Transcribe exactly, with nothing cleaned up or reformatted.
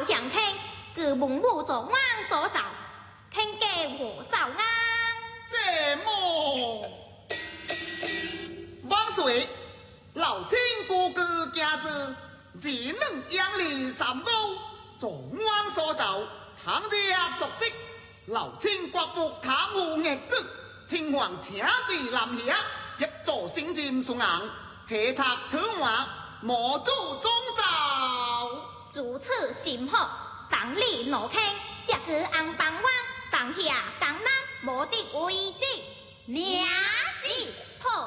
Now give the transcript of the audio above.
强听，佢蒙武做我所造，听嘅我造啱。 这么，万岁！老亲哥哥家事，只能养你三高，众望所造，唐家熟悉。老亲国服唐无逆子，青黄车子南下，协助新进顺行，车策车马，莫主中造。 如此甚好，当你挪听，这个安邦湾，当下江南无敌为之。娘。